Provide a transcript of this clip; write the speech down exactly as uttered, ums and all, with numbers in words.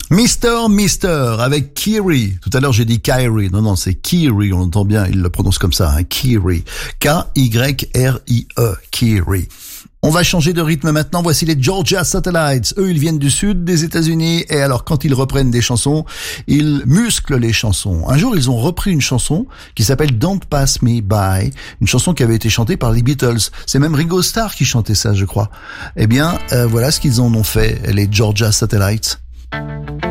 Mister Mister avec Kiri. Tout à l'heure j'ai dit Kyrie. Non, non, c'est Kiri, on entend bien, il le prononce comme ça, hein, Kiri. K Y R I E, Kiri. On va changer de rythme maintenant. Voici les Georgia Satellites. Eux, ils viennent du sud des États-Unis. Et alors, quand ils reprennent des chansons, ils musclent les chansons. Un jour, ils ont repris une chanson qui s'appelle Don't Pass Me By. Une chanson qui avait été chantée par les Beatles. C'est même Ringo Starr qui chantait ça, je crois. Eh bien, euh, voilà ce qu'ils en ont fait, les Georgia Satellites.